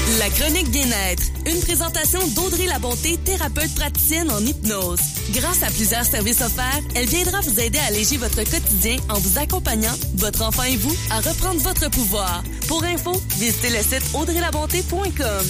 La chronique bien-être, une présentation d'Audrey Labonté, thérapeute praticienne en hypnose. Grâce à plusieurs services offerts, elle viendra vous aider à alléger votre quotidien en vous accompagnant, votre enfant et vous, à reprendre votre pouvoir. Pour info, visitez le site audreylabonté.com.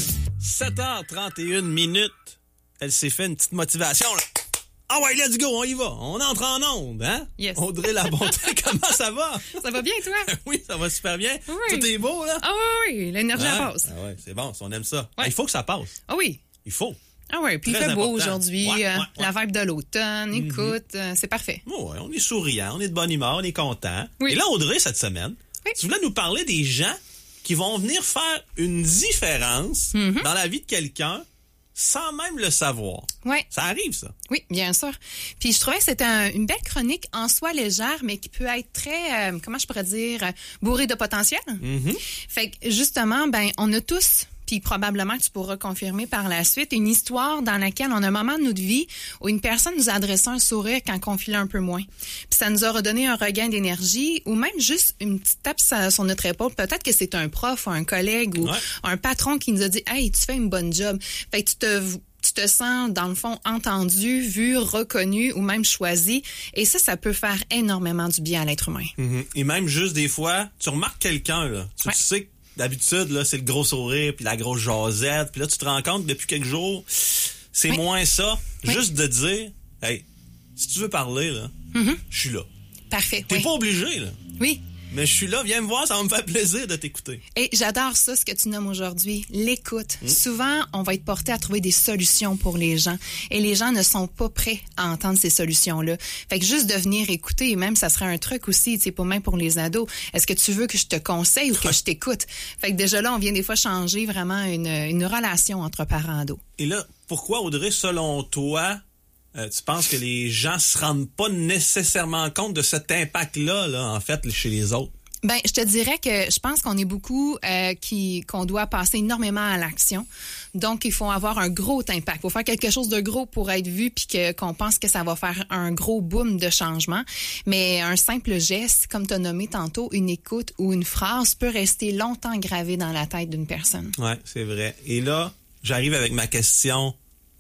7h31. Elle s'est fait une petite motivation, là. Ah ouais, let's go, on y va. On entre en onde, hein? Yes. Audrey Labonté, comment ça va? Ça va bien, toi? Oui, ça va super bien. Oui. Tout est beau, là? Ah oui, l'énergie, elle passe. Ah ouais, c'est bon, on aime ça. Ouais. Il faut que ça passe. Ah oui. Il faut. Ah oui, puis il Très fait beau important. aujourd'hui. Ouais. La vibe de l'automne, écoute, c'est parfait. Oh, ouais, on est souriant, on est de bonne humeur, on est content. Oui. Et là, Audrey, cette semaine, tu voulais nous parler des gens qui vont venir faire une différence dans la vie de quelqu'un sans même le savoir. Oui. Ça arrive, ça. Oui, bien sûr. Puis je trouvais que c'était une belle chronique en soi légère, mais qui peut être très, comment je pourrais dire, bourrée de potentiel. Fait que justement, ben on a tous, puis probablement tu pourras confirmer par la suite, une histoire dans laquelle on a un moment de notre vie où une personne nous a adressé un sourire quand on filait un peu moins. Puis ça nous a redonné un regain d'énergie ou même juste une petite tape sur notre épaule. Peut-être que c'est un prof ou un collègue ou un patron qui nous a dit « Hey, tu fais une bonne job ». Fait que tu te sens, dans le fond, entendu, vu, reconnu ou même choisi. Et ça peut faire énormément du bien à l'être humain. Et même juste des fois, tu remarques quelqu'un, là. Tu sais que d'habitude, là, c'est le gros sourire puis la grosse jasette. Puis là, tu te rends compte que depuis quelques jours, c'est moins ça. Juste de dire, hey, si tu veux parler, là, je suis là. Parfait. T'es pas obligé, là. Oui. Mais je suis là, viens me voir, ça va me faire plaisir de t'écouter. Et j'adore ça, ce que tu nommes aujourd'hui, l'écoute. Souvent, on va être porté à trouver des solutions pour les gens. Et les gens ne sont pas prêts à entendre ces solutions-là. Fait que juste de venir écouter, et même ça serait un truc aussi, tu sais, pas même pour les ados. Est-ce que tu veux que je te conseille ou que je t'écoute? Fait que déjà là, on vient des fois changer vraiment une relation entre parents ados. Et là, pourquoi, Audrey, selon toi, tu penses que les gens se rendent pas nécessairement compte de cet impact-là, là, en fait, chez les autres? Ben, je te dirais que je pense qu'on est beaucoup qu'on doit passer énormément à l'action. Donc, il faut avoir un gros impact. Il faut faire quelque chose de gros pour être vu puis qu'on pense que ça va faire un gros boom de changement. Mais un simple geste, comme tu as nommé tantôt, une écoute ou une phrase peut rester longtemps gravée dans la tête d'une personne. Ouais, c'est vrai. Et là, j'arrive avec ma question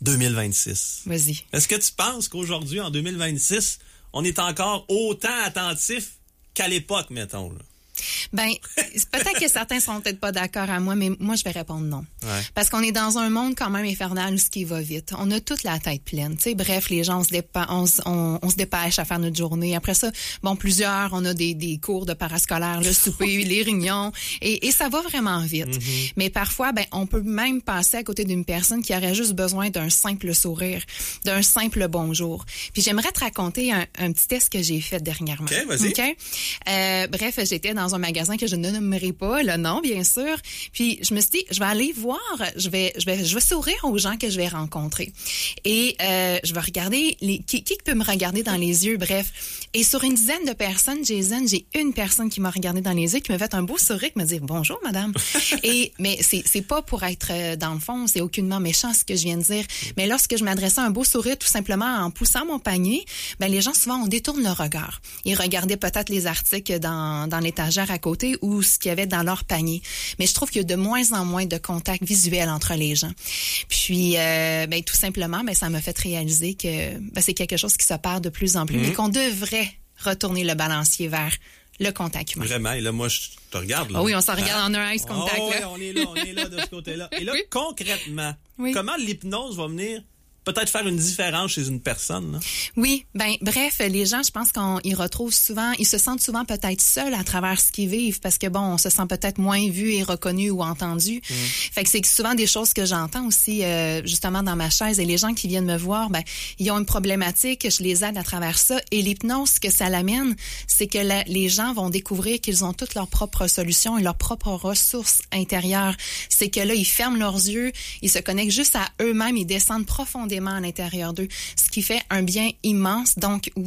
2026. Vas-y. Est-ce que tu penses qu'aujourd'hui, en 2026, on est encore autant attentif qu'à l'époque, mettons, là? Ben, peut-être que certains seront peut-être pas d'accord à moi, mais moi, je vais répondre non. Ouais. Parce qu'on est dans un monde quand même infernal où ce qui va vite. On a toute la tête pleine. Tu sais, bref, les gens, on se dépêche à faire notre journée. Après ça, bon, plusieurs, on a des cours de parascolaire, le souper, les réunions, et ça va vraiment vite. Mais parfois, ben, on peut même passer à côté d'une personne qui aurait juste besoin d'un simple sourire, d'un simple bonjour. Puis j'aimerais te raconter un petit test que j'ai fait dernièrement. OK, vas-y. OK? Bref, j'étais dans un magasin que je ne nommerai pas, le nom, bien sûr. Puis, je me suis dit, je vais aller voir, je vais sourire aux gens que je vais rencontrer. Et je vais regarder qui peut me regarder dans les yeux, bref. Et sur une dizaine de personnes, Jason, j'ai une personne qui m'a regardé dans les yeux, qui m'a fait un beau sourire, qui m'a dit « Bonjour, madame ». Mais c'est pas pour être, dans le fond, c'est aucunement méchant ce que je viens de dire. Mais lorsque je m'adressais à un beau sourire, tout simplement en poussant mon panier, ben les gens, souvent, on détourne le regard. Ils regardaient peut-être les articles dans l'étagère à côté ou ce qu'il y avait dans leur panier. Mais je trouve qu'il y a de moins en moins de contact visuel entre les gens. Puis, ben, tout simplement, ben, ça m'a fait réaliser que ben, c'est quelque chose qui se perd de plus en plus, mais qu'on devrait retourner le balancier vers le contact humain. Vraiment, et là, moi, je te regarde. Là. Oh oui, on s'en regarde en un ice contact. Oh, là. oui, on est là de ce côté-là. Et là, concrètement, Oui. comment l'hypnose va venir peut-être faire une différence chez une personne, là? Oui, ben bref, les gens, je pense qu'ils retrouvent souvent, ils se sentent souvent peut-être seuls à travers ce qu'ils vivent parce que bon, on se sent peut-être moins vu et reconnu ou entendu. Fait que c'est souvent des choses que j'entends aussi justement dans ma chaise et les gens qui viennent me voir, ben ils ont une problématique, je les aide à travers ça et l'hypnose, ce que ça l'amène, c'est que les gens vont découvrir qu'ils ont toutes leurs propres solutions et leurs propres ressources intérieures. C'est que là, ils ferment leurs yeux, ils se connectent juste à eux-mêmes, ils descendent profondément à l'intérieur d'eux, ce qui fait un bien immense. Donc oui,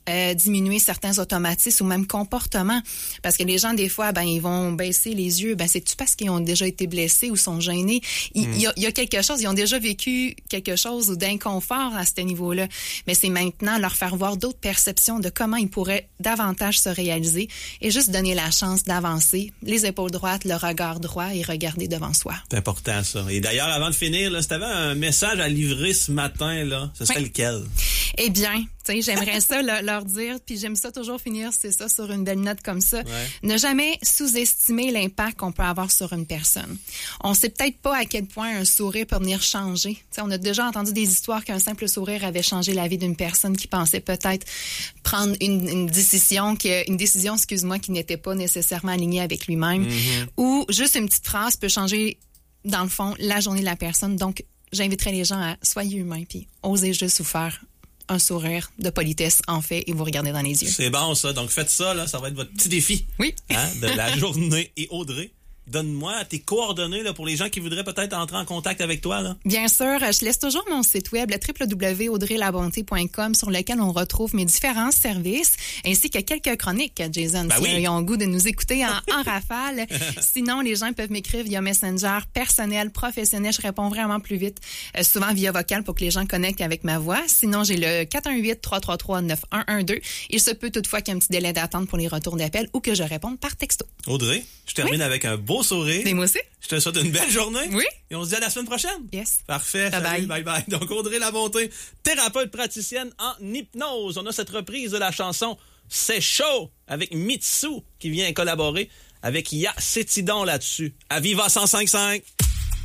diminuer certains automatismes ou même comportements. Parce que les gens, des fois, ils vont baisser les yeux. C'est-tu parce qu'ils ont déjà été blessés ou sont gênés? Il y a quelque chose, ils ont déjà vécu quelque chose d'inconfort à ce niveau-là. Mais c'est maintenant leur faire voir d'autres perceptions de comment ils pourraient davantage se réaliser et juste donner la chance d'avancer, les épaules droites, le regard droit et regarder devant soi. C'est important, ça. Et d'ailleurs, avant de finir, là, si tu avais un message à livrer ce matin, là, ce serait lequel? Eh bien, j'aimerais ça leur dire, puis j'aime ça toujours finir, c'est ça, sur une belle note comme ça. Ouais. Ne jamais sous-estimer l'impact qu'on peut avoir sur une personne. On sait peut-être pas à quel point un sourire peut venir changer. T'sais, on a déjà entendu des histoires qu'un simple sourire avait changé la vie d'une personne qui pensait peut-être prendre une décision, qui n'était pas nécessairement alignée avec lui-même. Mm-hmm. Ou juste une petite phrase peut changer, dans le fond, la journée de la personne. Donc, j'inviterais les gens à soyez humains, puis osez juste vous faire un sourire de politesse en fait et vous regardez dans les yeux. C'est bon ça, donc faites ça, là, ça va être votre petit défi de la journée. Et Audrey, donne-moi tes coordonnées là, pour les gens qui voudraient peut-être entrer en contact avec toi. Là. Bien sûr, je laisse toujours mon site web, le www.audreylabonté.com, sur lequel on retrouve mes différents services, ainsi que quelques chroniques, Jason, ils ont le goût de nous écouter en rafale. Sinon, les gens peuvent m'écrire via Messenger personnel, professionnel. Je réponds vraiment plus vite, souvent via vocal pour que les gens connectent avec ma voix. Sinon, j'ai le 418-333-9112. Il se peut toutefois qu'il y ait un petit délai d'attente pour les retours d'appel ou que je réponde par texto. Audrey, je termine avec un beau sourire. Et moi aussi. Je te souhaite une belle journée. Oui. Et on se dit à la semaine prochaine. Yes. Parfait. Bye Salut, bye. Donc, Audrey Labonté, thérapeute praticienne en hypnose. On a cette reprise de la chanson C'est chaud avec Mitsu qui vient collaborer avec Ya Cétidon là-dessus. À Viva 105.5.